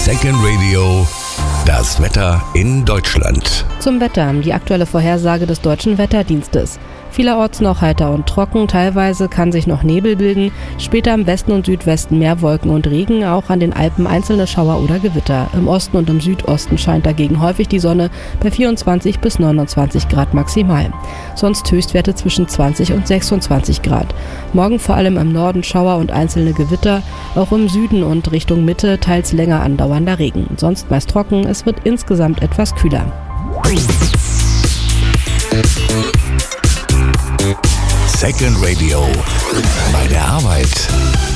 Second Radio, das Wetter in Deutschland. Zum Wetter, die aktuelle Vorhersage des Deutschen Wetterdienstes. Vielerorts noch heiter und trocken, teilweise kann sich noch Nebel bilden, später im Westen und Südwesten mehr Wolken und Regen, auch an den Alpen einzelne Schauer oder Gewitter. Im Osten und im Südosten scheint dagegen häufig die Sonne bei 24 bis 29 Grad maximal. Sonst Höchstwerte zwischen 20 und 26 Grad. Morgen vor allem im Norden Schauer und einzelne Gewitter, auch im Süden und Richtung Mitte teils länger andauernder Regen. Sonst meist trocken, es wird insgesamt etwas kühler. Second Radio, bei der Arbeit.